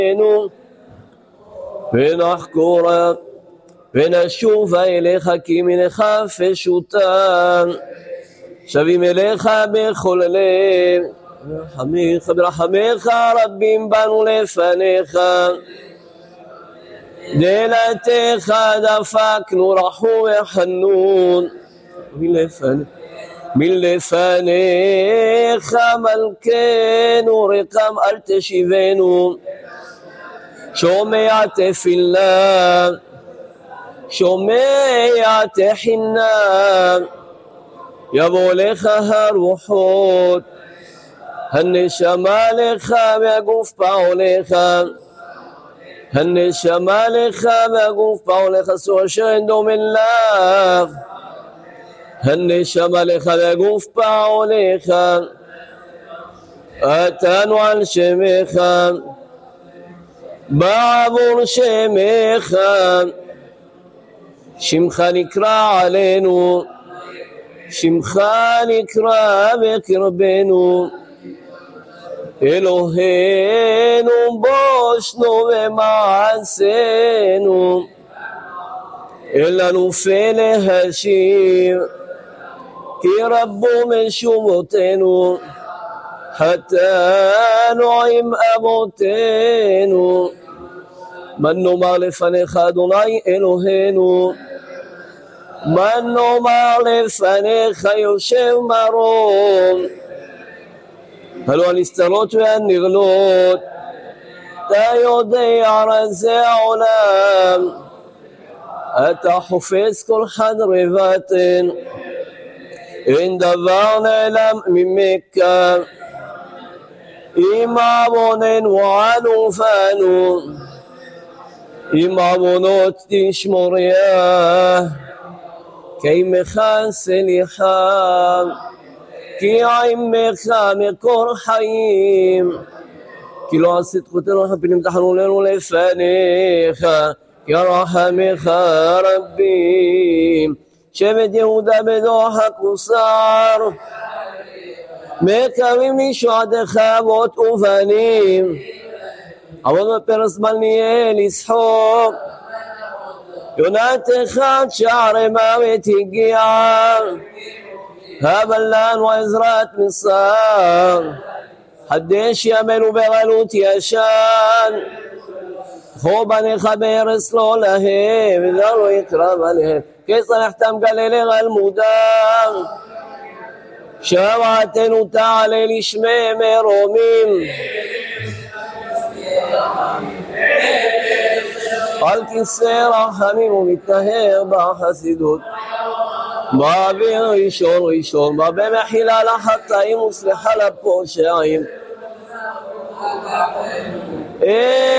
ונחקורה ונשובה אליך כי מנך פשוטה, שבים אליך בכל לב, ברחמיך רבים באנו לפניך, דלתך דפקנו רחום וחנון, מלפניך מלכנו רקם אל תשיבנו, שומע תפילה שומע תחינה, יבוא לך הרוחות, הנשמה לך והגוף פעולך, הנשמה לך והגוף פעולך, אסור אשר אין דומה לך, הנשמה לך והגוף פעולך, אתנו על שמך, בעבור שמך, שמך נקרא עלינו, שמך נקרא בקרבנו, אלוהינו בושנו ומעשינו, אין לנו פה להשיב, כי רבו משובותינו, חטאנו עם אבותינו, מה נאמר לפניך אדוני אלוהינו, מה נאמר לפניך יושב מרום, הלא הנסתרות והנרלות, אתה יודע רזי העולם, אתה חופץ כל חדרי בטן, אין דבר נעלם ממך, אם עווננו ענו פנו, אם עוונות תשמוריה, כי עמך סליחה, כי עמך מקור חיים, כי לא עשית חוטאנו חפים תחנוננו לפניך, כי רחמך רבים, שבט יהודה בדוחק וסער, מקווים לישועתך אבות ובנים, עבוד בפרס זמן נהיה לצחוק, יונתך עד שערי מוות הגיעה, אבל לנו עזרת מסר, חדש ימינו בגלות ישן, קחו בניך בארץ לא להם, וזה לא יקרב עליהם, כיצר נחתם גלילי גלמודם, שבעתנו תעלה לשמי מרומים, על כיסא רחמים ומתנהר בחסידות, באוויר ראשון ראשון, במחילה לחטאים וסליחה לפושעים.